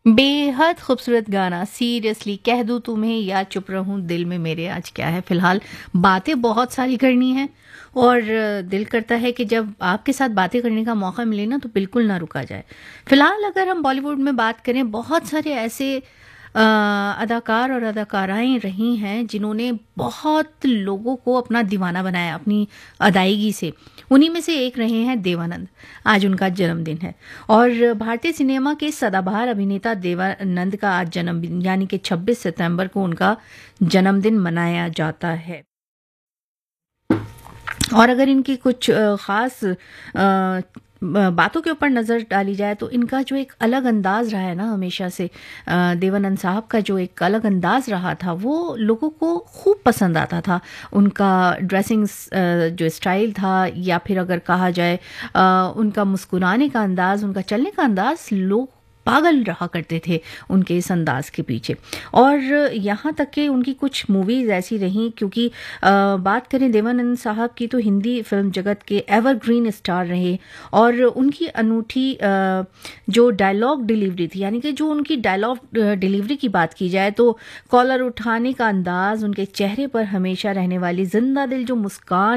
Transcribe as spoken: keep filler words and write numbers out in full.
बेहद खूबसूरत गाना सीरियसली कह दूं तुम्हें या चुप रहूं दिल में मेरे आज क्या है। फिलहाल बातें बहुत सारी करनी है और दिल करता है कि जब आपके साथ बातें करने का मौका मिले ना तो बिल्कुल ना रुका जाए। फिलहाल अगर हम बॉलीवुड में बात करें, बहुत सारे ऐसे अ, अदाकार और अदाकाराएं रही हैं जिन्होंने बहुत लोगों को अपना दीवाना बनाया अपनी अदायगी से। उन्हीं में से एक रहे हैं देवानंद। आज उनका जन्मदिन है और भारतीय सिनेमा के सदाबहार अभिनेता देवानंद का आज जन्मदिन यानी कि छब्बीस सितंबर को उनका जन्मदिन मनाया जाता है। और अगर इनकी कुछ अ, ख़ास अ, ब बातों के ऊपर नज़र डाली जाए तो इनका जो एक अलग अंदाज़ रहा है ना हमेशा से, अ, देवानंद साहब का जो एक अलग अंदाज़ रहा था वो लोगों को खूब पसंद आता था। उनका ड्रेसिंग स अ, जो स्टाइल था या फिर अगर कहा जाए अ, उनका मुस्कुराने का अंदाज़, उनका चलने का अंदाज़, लोग पागल रहा करते थे उनके इस अंदाज़ के पीछे। और यहाँ तक कि उनकी कुछ मूवीज़ ऐसी रहीं, क्योंकि अ, बात करें देवानंद साहब की तो हिंदी फिल्म जगत के एवरग्रीन स्टार रहे। और उनकी अनूठी अ, जो डायलॉग डिलीवरी थी, यानी कि जो उनकी डायलॉग अ, डिलीवरी की बात की जाए तो कॉलर उठाने का अंदाज़, उनके चेहरे पर हमेशा रहने वाली जिंदा दिल जो मुस्कान